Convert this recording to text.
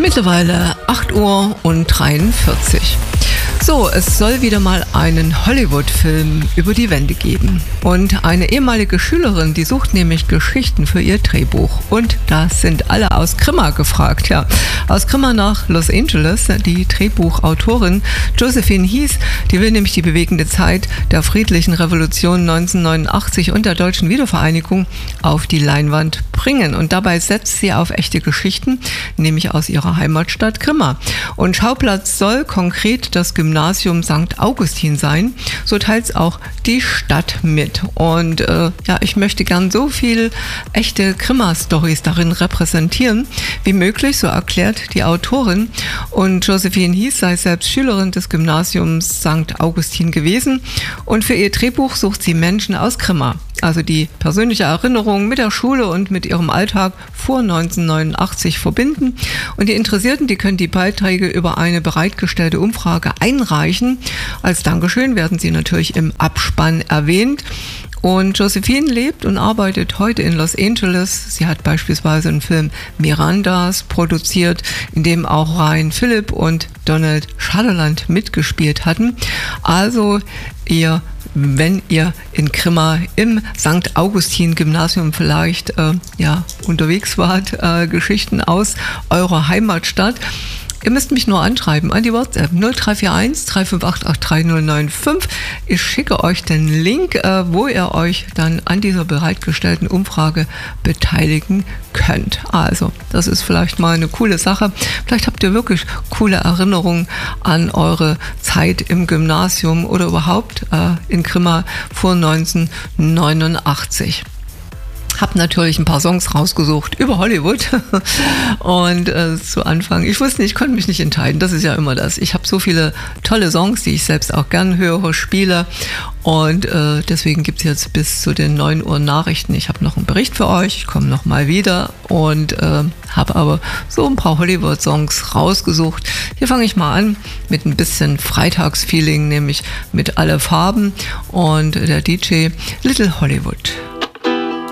Mittlerweile 8:43 Uhr. So, es soll wieder mal einen Hollywood-Film über die Wende geben. Und eine ehemalige Schülerin, die sucht nämlich Geschichten für ihr Drehbuch. Und da sind alle aus Grimma gefragt, ja. Aus Grimma nach Los Angeles, die Drehbuchautorin Josephine Hies, die will nämlich die bewegende Zeit der friedlichen Revolution 1989 und der deutschen Wiedervereinigung auf die Leinwand bringen. Und dabei setzt sie auf echte Geschichten, nämlich aus ihrer Heimatstadt Grimma. Und Schauplatz soll konkret das Gymnasium St. Augustin sein, so teilt auch die Stadt mit. Und ich möchte gern so viel echte Grimma-Stories darin repräsentieren wie möglich, so erklärt die Autorin. Und Josephine Hies sei selbst Schülerin des Gymnasiums St. Augustin gewesen und für ihr Drehbuch sucht sie Menschen aus Grimma. Also die persönliche Erinnerung mit der Schule und mit ihrem Alltag vor 1989 verbinden. Und die Interessierten, die können die Beiträge über eine bereitgestellte Umfrage einreichen. Als Dankeschön werden sie natürlich im Abspann erwähnt. Und Josephine lebt und arbeitet heute in Los Angeles. Sie hat beispielsweise einen Film Mirandas produziert, in dem auch Ryan Phillip und Donald Sutherland mitgespielt hatten. Also wenn ihr in Grimma im St. Augustin Gymnasium vielleicht unterwegs wart, Geschichten aus eurer Heimatstadt. Ihr müsst mich nur anschreiben an die WhatsApp 0341 358 3095. Ich schicke euch den Link, wo ihr euch dann an dieser bereitgestellten Umfrage beteiligen könnt. Also, das ist vielleicht mal eine coole Sache. Vielleicht habt ihr wirklich coole Erinnerungen an eure Zeit im Gymnasium oder überhaupt in Grimma vor 1989. Habe natürlich ein paar Songs rausgesucht über Hollywood und zu Anfang, ich wusste nicht, ich konnte mich nicht entscheiden, das ist ja immer das. Ich habe so viele tolle Songs, die ich selbst auch gern höre, spiele und deswegen gibt es jetzt bis zu den 9 Uhr Nachrichten. Ich habe noch einen Bericht für euch, ich komme noch mal wieder und habe aber so ein paar Hollywood-Songs rausgesucht. Hier fange ich mal an mit ein bisschen Freitagsfeeling, nämlich mit Alle Farben und der DJ Little Hollywood.